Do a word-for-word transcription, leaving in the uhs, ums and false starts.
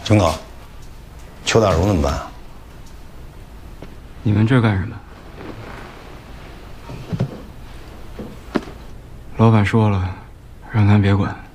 陈哥，邱大荣怎么办？ 你们这儿干什么？老板说了，让咱别管。